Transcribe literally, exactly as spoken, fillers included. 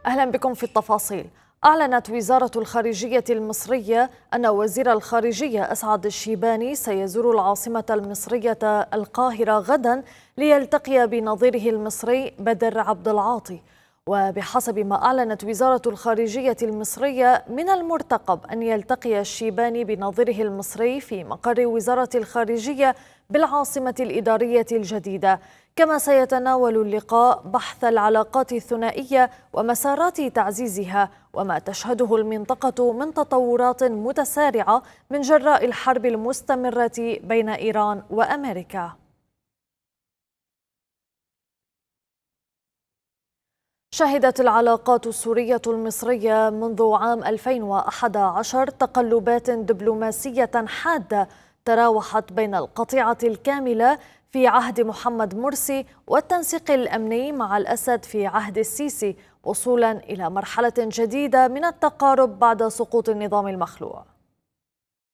أهلا بكم في التفاصيل. أعلنت وزارة الخارجية المصرية أن وزير الخارجية أسعد الشيباني سيزور العاصمة المصرية القاهرة غدا ليلتقي بنظيره المصري بدر عبد العاطي. وبحسب ما أعلنت وزارة الخارجية المصرية من المرتقب أن يلتقي الشيباني بنظيره المصري في مقر وزارة الخارجية بالعاصمة الإدارية الجديدة. كما سيتناول اللقاء بحث العلاقات الثنائية ومسارات تعزيزها وما تشهده المنطقة من تطورات متسارعة من جراء الحرب المستمرة بين إيران وأمريكا. شهدت العلاقات السورية المصرية منذ عام ألفين وأحد عشر تقلبات دبلوماسية حادة تراوحت بين القطيعة الكاملة في عهد محمد مرسي والتنسيق الأمني مع الأسد في عهد السيسي، وصولا إلى مرحلة جديدة من التقارب بعد سقوط النظام المخلوع.